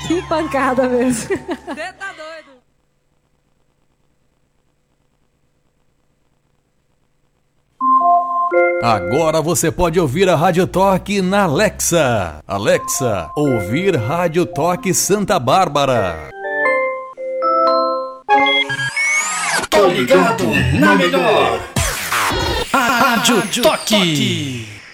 Que pancada mesmo. Você tá doido? Agora você pode ouvir a Rádio Toque na Alexa. Alexa, ouvir Rádio Toque Santa Bárbara. Tô ligado na melhor. Rádio Toque.